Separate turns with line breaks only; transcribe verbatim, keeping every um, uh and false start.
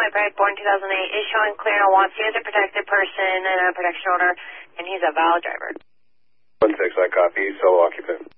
Pipe, born two thousand eight, is showing clear and wants you as a protected person and a protection order, and he's a valid driver.
one six, I copy, sole occupant.